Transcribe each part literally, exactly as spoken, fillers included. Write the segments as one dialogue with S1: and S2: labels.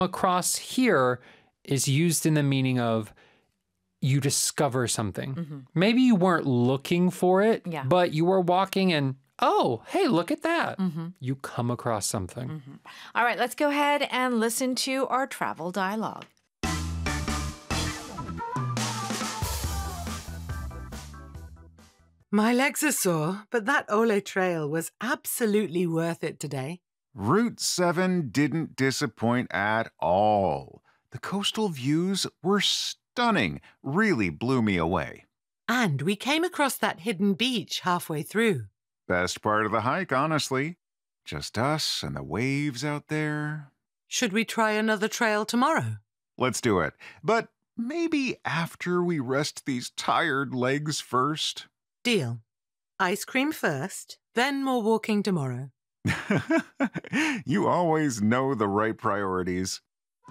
S1: Across here is used in the meaning of you discover something.
S2: Mm-hmm.
S1: Maybe you weren't looking for it,
S2: Yeah.
S1: but you were walking and, oh, hey, look at that.
S2: Mm-hmm.
S1: You come across something.
S2: Mm-hmm. All right, let's go ahead and listen to our travel dialogue.
S3: My legs are sore, but that Ole Trail was absolutely worth it today.
S4: Route seven didn't disappoint at all. The coastal views were stunning, really blew me away.
S3: And we came across that hidden beach halfway through.
S4: Best part of the hike, honestly. Just us and the waves out there.
S3: Should we try another trail tomorrow?
S4: Let's do it, but maybe after we rest these tired legs first.
S3: Deal. Ice cream first, then more walking tomorrow.
S4: You always know the right priorities.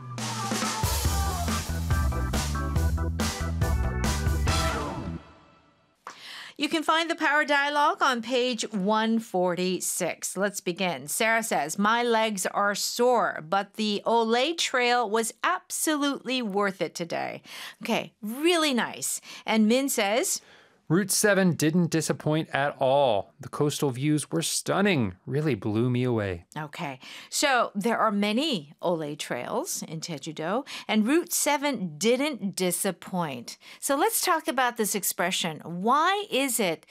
S2: You can find the Power Dialogue on page one forty-six. Let's begin. Sarah says, my legs are sore, but the Ole Trail was absolutely worth it today. Okay, really nice. And Min says,
S1: Route seven didn't disappoint at all. The coastal views were stunning. Really blew me away.
S2: okay, so there are many Ole trails in Jeju-do, and Route seven didn't disappoint. So let's talk about this expression. Why is it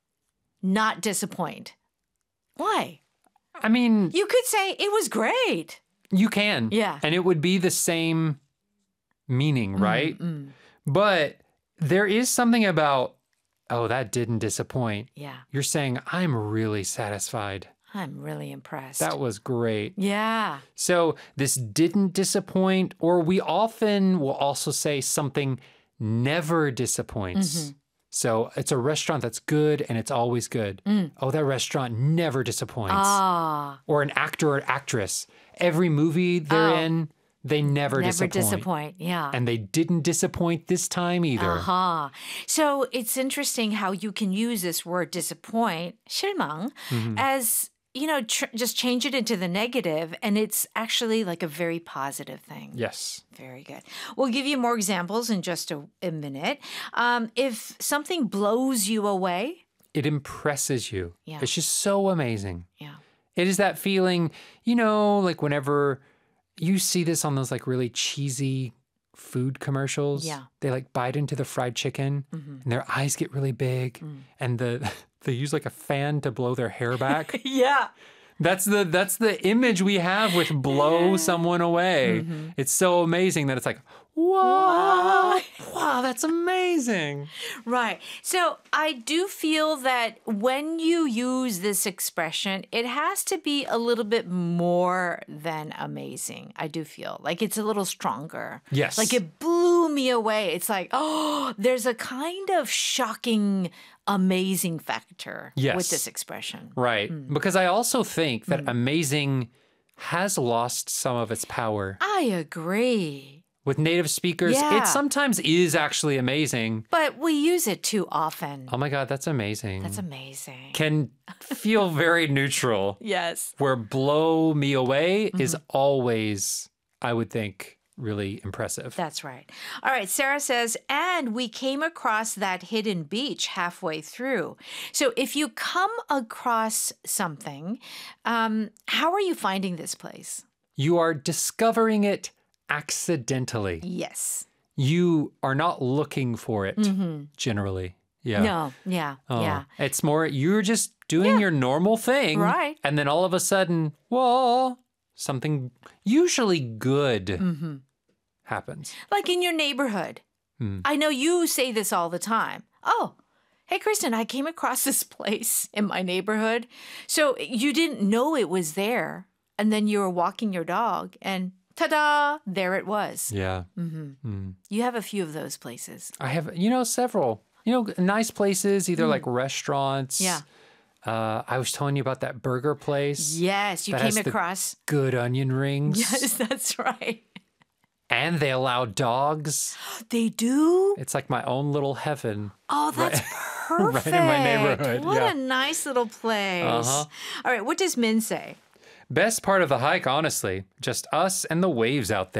S2: not disappoint? Why?
S1: I mean,
S2: You could say it was great.
S1: you can.
S2: Yeah.
S1: And it would be the same meaning, right?
S2: Mm,
S1: But there is something about, oh, that didn't disappoint.
S2: yeah,
S1: You're saying, I'm really satisfied.
S2: I'm really impressed.
S1: That was great.
S2: yeah.
S1: So this didn't disappoint, or we often will also say something never disappoints.
S2: Mm-hmm.
S1: So it's a restaurant that's good and it's always good. Oh, that restaurant never disappoints.
S2: Mm. Ah,
S1: Or an actor or actress. Every movie they're
S2: Oh.
S1: in, they never,
S2: never
S1: disappoint.
S2: disappoint. Yeah.
S1: And they didn't disappoint this time either.
S2: Aha. So it's interesting how you can use this word disappoint, 실망,
S1: Mhm.
S2: as, you know, tr- just change it into the negative, and it's actually like a very positive thing.
S1: Yes.
S2: Very good. We'll give you more examples in just a, a minute. Um, if something blows you away,
S1: It impresses you.
S2: Yeah.
S1: It's just so amazing.
S2: yeah,
S1: It is that feeling, you know, like whenever you see this on those like really cheesy food commercials.
S2: Yeah.
S1: They like bite into the fried chicken
S2: Mhm.
S1: and their eyes get really big
S2: Mm.
S1: and the they use like a fan to blow their hair back.
S2: yeah.
S1: That's the that's the image we have with blow someone away.
S2: Mm-hmm.
S1: It's so amazing that it's like, wow, wow, that's amazing.
S2: Right. So I do feel that when you use this expression, it has to be a little bit more than amazing. I do feel like it's a little stronger.
S1: Yes.
S2: Like it blew me away. It's like, oh, there's a kind of shocking, amazing factor
S1: Yes.
S2: with this expression.
S1: Right. Because I also think that amazing has lost some of its power.
S2: I agree.
S1: With native speakers,
S2: Yeah.
S1: it sometimes is actually amazing.
S2: But we use it too often.
S1: Oh my God, that's amazing.
S2: That's amazing.
S1: Can feel very neutral,
S2: Yes.
S1: where blow me away is always, I would think, really impressive.
S2: That's right. All right. Sarah says, and we came across that hidden beach halfway through. So if you come across something, um, how are you finding this place?
S1: You are discovering it accidentally.
S2: Yes.
S1: You are not looking for it,
S2: Mm-hmm.
S1: generally. Yeah.
S2: No. Yeah.
S1: Oh,
S2: Yeah.
S1: It's more, you're just doing your normal thing.
S2: Right.
S1: And then all of a sudden, whoa, something usually good
S2: Mm-hmm.
S1: happens.
S2: Like in your neighborhood.
S1: Hmm.
S2: I know you say this all the time. Oh, hey, Kristen, I came across this place in my neighborhood. So you didn't know it was there. And then you were walking your dog and ta-da, there it was.
S1: Yeah.
S2: Mm-hmm.
S1: Mm.
S2: You have a few of those places.
S1: I have, you know, several, you know, nice places, either like restaurants.
S2: Mm. Yeah.
S1: Uh, I was telling you about that burger place.
S2: Yes, you
S1: That
S2: came
S1: has the
S2: across.
S1: Good onion rings.
S2: Yes, that's right.
S1: And they allow dogs.
S2: They do?
S1: It's like my own little heaven.
S2: Oh, that's
S1: Right
S2: perfect.
S1: in my neighborhood,
S2: What
S1: yeah.
S2: a nice little place.
S1: Uh-huh.
S2: All right, what does Min say?
S1: Best part of the hike, honestly, just us and the waves out there.